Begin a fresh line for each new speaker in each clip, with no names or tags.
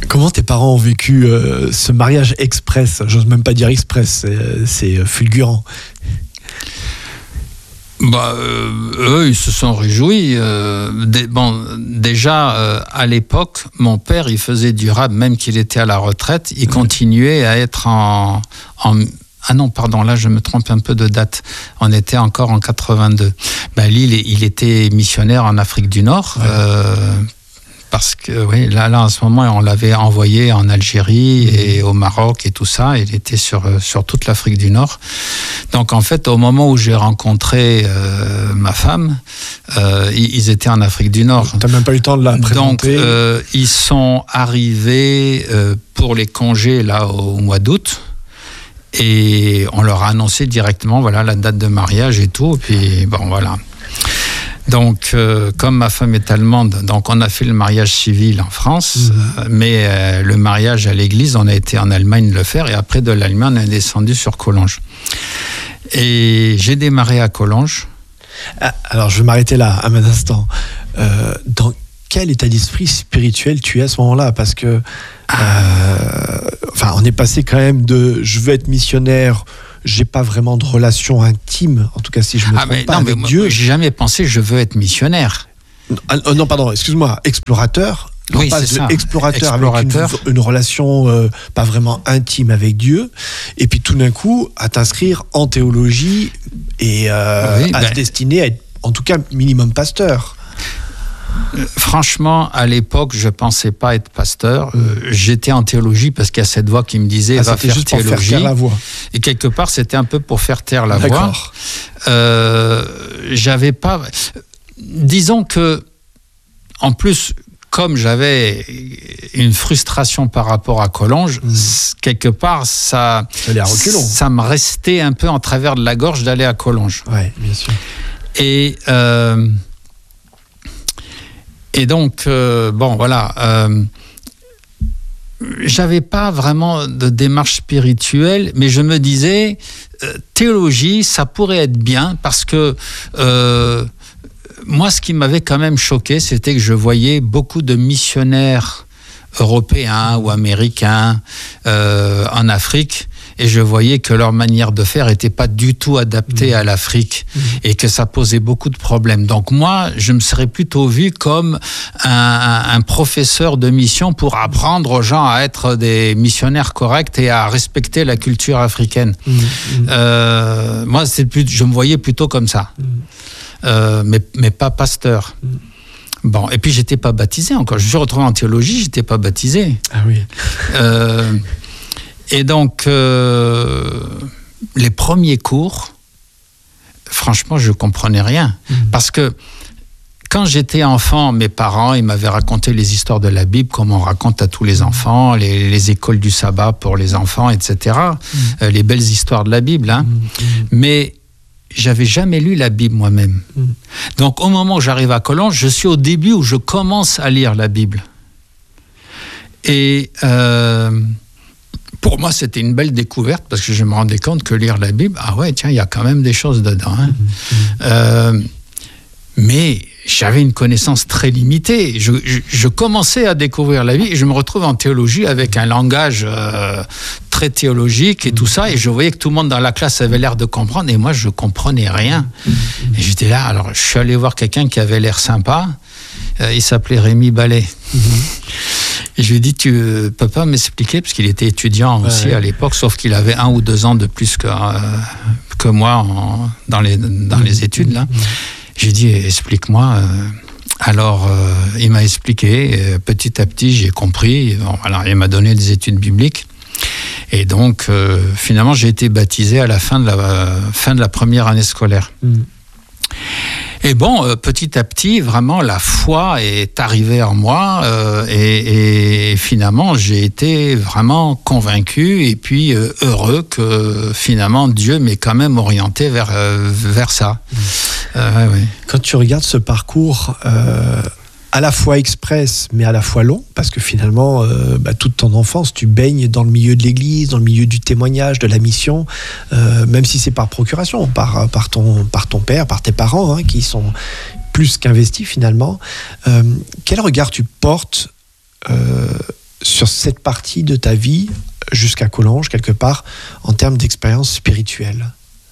Comment tes parents ont vécu ce mariage express? J'ose même pas dire express, c'est fulgurant.
Eux, ils se sont réjouis. Déjà, à l'époque, mon père, il faisait du rap, même qu'il était à la retraite. Il continuait à être Ah non, pardon, là, je me trompe un peu de date. On était encore en 82. Il était missionnaire en Afrique du Nord. Parce que oui, là, en ce moment, on l'avait envoyé en Algérie et au Maroc et tout ça. Il était sur toute l'Afrique du Nord. Donc, en fait, au moment où j'ai rencontré ma femme, ils étaient en Afrique du Nord.
T'as même pas eu le temps de la présenter.
Donc, ils sont arrivés pour les congés là au mois d'août. Et on leur a annoncé directement, voilà, la date de mariage et tout. Et puis, bon, voilà. Donc, comme ma femme est allemande, donc on a fait le mariage civil en France, mais le mariage à l'église, on a été en Allemagne le faire, et après de l'Allemagne, on est descendu sur Collonges. Et j'ai démarré à Collonges.
Alors, je vais m'arrêter là, un instant. Dans quel état d'esprit spirituel tu es à ce moment-là? Parce que, on est passé quand même de « je veux être missionnaire », j'ai pas vraiment de relation intime, en tout cas si je me trompe pas, avec Dieu.
J'ai jamais pensé je veux être missionnaire.
Non, pardon, excuse-moi, explorateur.
Oui, c'est ça.
Explorateur avec une relation pas vraiment intime avec Dieu, et puis tout d'un coup à t'inscrire en théologie et se destiner à être, en tout cas, minimum pasteur.
Franchement, à l'époque, je pensais pas être pasteur. J'étais en théologie parce qu'il y a cette voix qui me disait va faire
juste
théologie.
Pour faire taire la voix.
Et quelque part, c'était un peu pour faire taire la
D'accord.
voix. J'avais pas. Disons que, en plus, comme j'avais une frustration par rapport à Collonges, quelque part, ça me restait un peu en travers de la gorge d'aller à Collonges.
Ouais, bien sûr.
Et donc, j'avais pas vraiment de démarche spirituelle, mais je me disais, théologie, ça pourrait être bien, parce que moi, ce qui m'avait quand même choqué, c'était que je voyais beaucoup de missionnaires européens ou américains en Afrique, et je voyais que leur manière de faire n'était pas du tout adaptée à l'Afrique et que ça posait beaucoup de problèmes. Donc moi, je me serais plutôt vu comme un professeur de mission pour apprendre aux gens à être des missionnaires corrects et à respecter la culture africaine. Moi, je me voyais plutôt comme ça, mais pas pasteur. Bon, et puis j'étais pas baptisé encore. Je me suis retrouvé en théologie, j'étais pas baptisé.
Ah oui.
Et donc, les premiers cours, franchement, je comprenais rien. Parce que quand j'étais enfant, mes parents, ils m'avaient raconté les histoires de la Bible, comme on raconte à tous les enfants, les écoles du sabbat pour les enfants, etc. Les belles histoires de la Bible. Hein. Mais j'avais jamais lu la Bible moi-même. Donc, au moment où j'arrive à Collonges, je suis au début où je commence à lire la Bible. Et pour moi, c'était une belle découverte parce que je me rendais compte que lire la Bible, ah ouais, tiens, il y a quand même des choses dedans. Hein. Mais j'avais une connaissance très limitée. Je commençais à découvrir la Bible et je me retrouve en théologie avec un langage très théologique et tout ça. Et je voyais que tout le monde dans la classe avait l'air de comprendre et moi, je comprenais rien. Et j'étais là, alors je suis allé voir quelqu'un qui avait l'air sympa. Il s'appelait Rémi Ballet. Et je lui ai dit, tu peux pas m'expliquer, parce qu'il était étudiant aussi à l'époque, sauf qu'il avait 1 ou 2 ans de plus que moi dans les études. Là. J'ai dit, explique-moi. Alors, il m'a expliqué. Petit à petit, j'ai compris. Bon, alors, il m'a donné des études bibliques. Et donc, finalement, j'ai été baptisé à la fin de la première année scolaire. Et bon, petit à petit, vraiment, la foi est arrivée en moi et finalement, j'ai été vraiment convaincu et puis heureux que finalement, Dieu m'ait quand même orienté vers ça. Ouais.
Quand tu regardes ce parcours à la fois express, mais à la fois long, parce que finalement, toute ton enfance, tu baignes dans le milieu de l'église, dans le milieu du témoignage, de la mission, même si c'est par procuration, par ton père, par tes parents, hein, qui sont plus qu'investis finalement. Quel regard tu portes sur cette partie de ta vie jusqu'à Collonges, quelque part, en termes d'expérience spirituelle?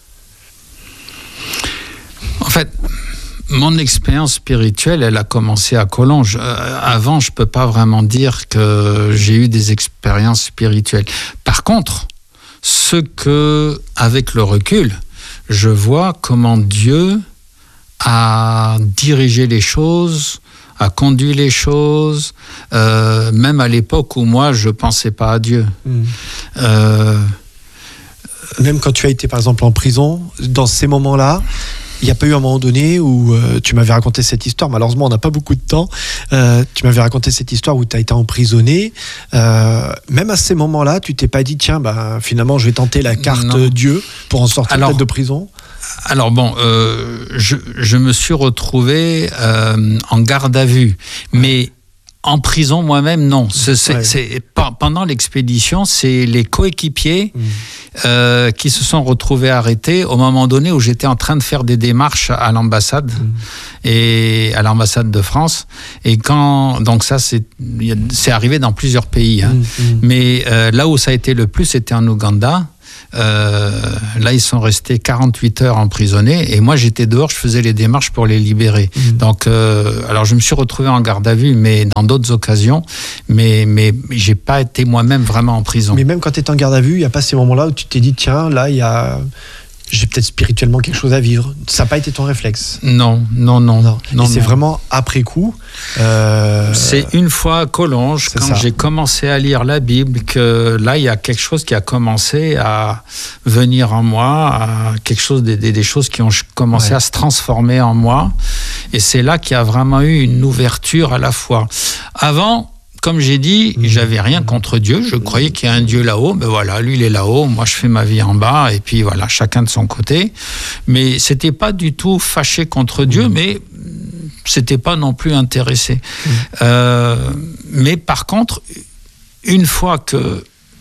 En fait, mon expérience spirituelle, elle a commencé à Collonges. Avant, je ne peux pas vraiment dire que j'ai eu des expériences spirituelles. Par contre, avec le recul, je vois comment Dieu a dirigé les choses, a conduit les choses, même à l'époque où moi, je ne pensais pas à Dieu.
Même quand tu as été, par exemple, en prison, dans ces moments-là, il n'y a pas eu un moment donné où tu m'avais raconté cette histoire, malheureusement on n'a pas beaucoup de temps, tu m'avais raconté cette histoire où tu as été emprisonné, même à ces moments-là, tu t'es pas dit tiens, finalement je vais tenter la carte Dieu pour en sortir peut-être de prison?
Alors bon, je me suis retrouvé en garde à vue, mais en prison moi-même, non. Pendant l'expédition, c'est les coéquipiers qui se sont retrouvés arrêtés au moment donné où j'étais en train de faire des démarches à l'ambassade et à l'ambassade de France. Et donc ça, c'est arrivé dans plusieurs pays. Mais là où ça a été le plus, c'était en Ouganda. Là, ils sont restés 48 heures emprisonnés et moi, j'étais dehors, je faisais les démarches pour les libérer. Donc, alors, je me suis retrouvé en garde à vue, mais dans d'autres occasions, mais j'ai pas été moi-même vraiment en prison. Mais
même quand tu étais en garde à vue, il n'y a pas ces moments-là où tu t'es dit, tiens, là, j'ai peut-être spirituellement quelque chose à vivre. Ça n'a pas été ton réflexe?
Non.
C'est vraiment après coup.
C'est une fois à Collonges, quand j'ai commencé à lire la Bible, que là, il y a quelque chose qui a commencé à venir en moi, quelque chose, des choses qui ont commencé à se transformer en moi. Et c'est là qu'il y a vraiment eu une ouverture à la foi. Avant, comme j'ai dit, j'avais rien contre Dieu. Je croyais qu'il y a un Dieu là-haut. Ben voilà, lui, il est là-haut. Moi, je fais ma vie en bas. Et puis voilà, chacun de son côté. Mais c'était pas du tout fâché contre Dieu, mais c'était pas non plus intéressé. Mais par contre, une fois que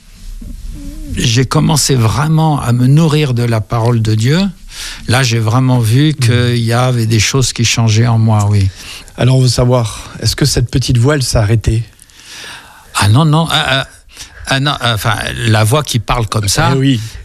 j'ai commencé vraiment à me nourrir de la parole de Dieu, là, j'ai vraiment vu qu'il y avait des choses qui changeaient en moi, oui.
Alors, on veut savoir, est-ce que cette petite voix, elle s'est arrêtée?
Ah non, non. Enfin, la voix qui parle comme ça,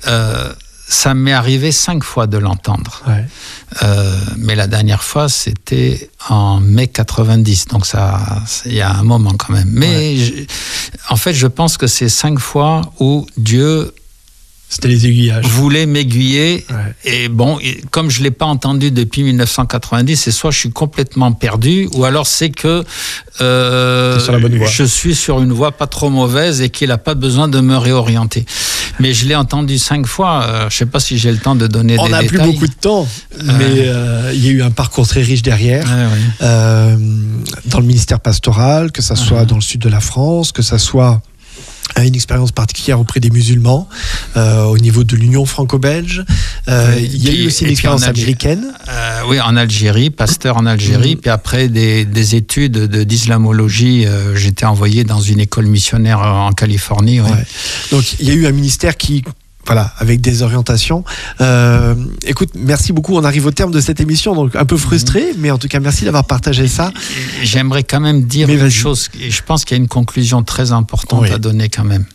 ça m'est arrivé 5 fois de l'entendre. Mais la dernière fois, c'était en mai 90. Donc, il y a un moment quand même. Mais en fait, je pense que c'est 5 fois où Dieu...
C'était les aiguillages.
Voulait m'aiguiller. Et bon, comme je ne l'ai pas entendu depuis 1990, c'est soit je suis complètement perdu, ou alors c'est que
sur la bonne voie.
Je suis sur une voie pas trop mauvaise et qu'il n'a pas besoin de me réorienter. Mais je l'ai entendu 5 fois. Je ne sais pas si j'ai le temps de donner des détails.
On n'a plus beaucoup de temps, mais il y a eu un parcours très riche derrière. Dans le ministère pastoral, que ça soit dans le sud de la France, que ça soit... une expérience particulière auprès des musulmans, au niveau de l'Union franco-belge. Il y a eu aussi une expérience américaine.
Oui, en Algérie, pasteur en Algérie. Puis après des études d'islamologie, j'étais envoyé dans une école missionnaire en Californie.
Donc il y a eu un ministère qui... Voilà, avec des orientations. Écoute, merci beaucoup. On arrive au terme de cette émission, donc un peu frustré, mais en tout cas, merci d'avoir partagé ça.
J'aimerais quand même dire une chose, et je pense qu'il y a une conclusion très importante à donner quand même.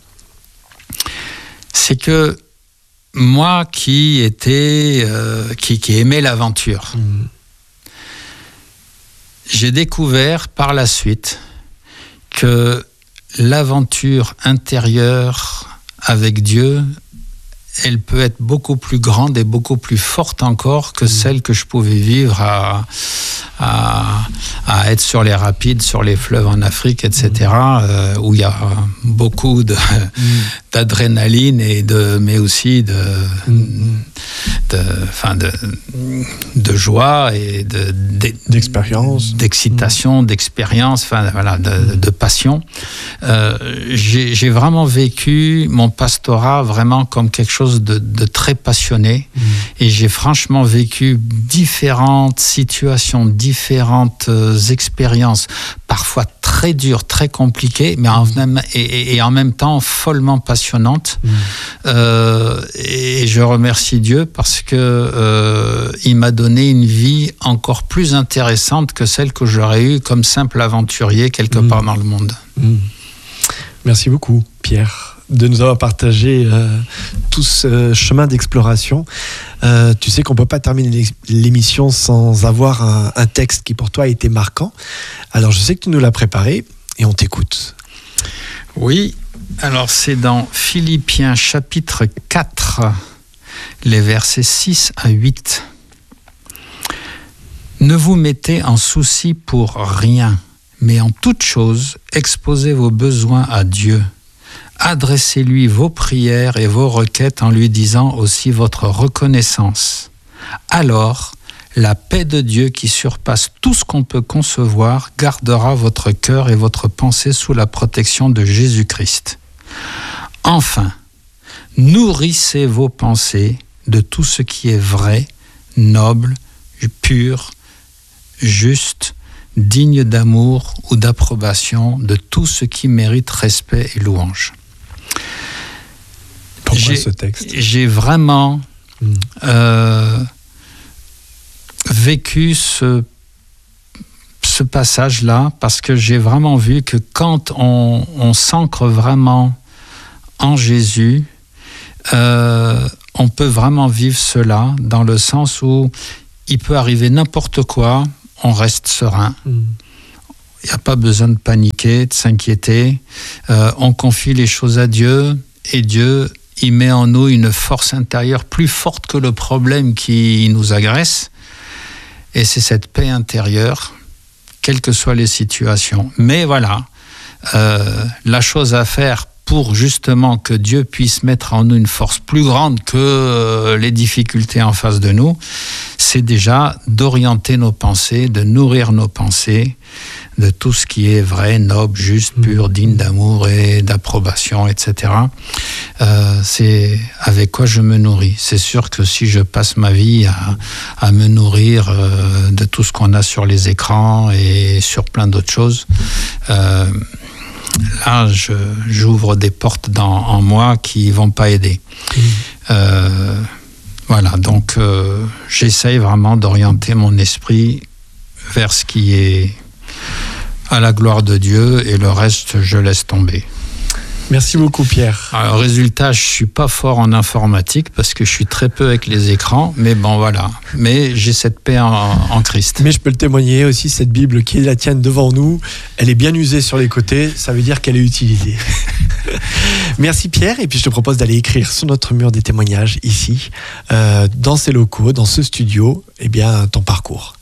C'est que moi qui aimais l'aventure, j'ai découvert par la suite que l'aventure intérieure avec Dieu, elle peut être beaucoup plus grande et beaucoup plus forte encore que celle que je pouvais vivre à être sur les rapides, sur les fleuves en Afrique, etc., où il y a beaucoup d'adrénaline mais aussi de joie et
d'expérience,
d'excitation, d'expérience, de passion. J'ai vraiment vécu mon pastorat vraiment comme quelque chose de très passionné, et j'ai franchement vécu différentes situations, différentes expériences, parfois très dures, très compliquées, mais en même temps follement passionnantes. Et je remercie Dieu parce que il m'a donné une vie encore plus intéressante que celle que j'aurais eue comme simple aventurier quelque part dans le monde.
Merci beaucoup, Pierre, de nous avoir partagé tout ce chemin d'exploration. Tu sais qu'on ne peut pas terminer l'émission sans avoir un texte qui pour toi a été marquant. Alors je sais que tu nous l'as préparé et on t'écoute.
Oui, alors c'est dans Philippiens chapitre 4, les versets 6 à 8. Ne vous mettez en souci pour rien, mais en toute chose, exposez vos besoins à Dieu. Adressez-lui vos prières et vos requêtes en lui disant aussi votre reconnaissance. Alors, la paix de Dieu qui surpasse tout ce qu'on peut concevoir gardera votre cœur et votre pensée sous la protection de Jésus-Christ. Enfin, nourrissez vos pensées de tout ce qui est vrai, noble, pur, juste, digne d'amour ou d'approbation, de tout ce qui mérite respect et louange.
Pourquoi ce texte ?
J'ai vraiment vécu ce passage-là parce que j'ai vraiment vu que quand on s'ancre vraiment en Jésus, on peut vraiment vivre cela dans le sens où il peut arriver n'importe quoi, on reste serein. Il n'y a pas besoin de paniquer, de s'inquiéter. On confie les choses à Dieu et Dieu, il met en nous une force intérieure plus forte que le problème qui nous agresse. Et c'est cette paix intérieure, quelles que soient les situations. Mais voilà, la chose à faire pour justement que Dieu puisse mettre en nous une force plus grande que les difficultés en face de nous, c'est déjà d'orienter nos pensées, de nourrir nos pensées de tout ce qui est vrai, noble, juste, pur, digne d'amour et d'approbation, etc. C'est avec quoi je me nourris. C'est sûr que si je passe ma vie à me nourrir de tout ce qu'on a sur les écrans et sur plein d'autres choses, là, j'ouvre des portes en moi qui ne vont pas aider. Voilà, donc j'essaye vraiment d'orienter mon esprit vers ce qui est à la gloire de Dieu et le reste, je laisse tomber.
Merci beaucoup, Pierre.
Alors, résultat, je ne suis pas fort en informatique parce que je suis très peu avec les écrans, mais bon, voilà. Mais j'ai cette paix en Christ.
Mais je peux le témoigner aussi, cette Bible qui est la tienne devant nous, elle est bien usée sur les côtés, ça veut dire qu'elle est utilisée. Merci, Pierre, et puis je te propose d'aller écrire sur notre mur des témoignages ici, dans ces locaux, dans ce studio, eh bien, ton parcours.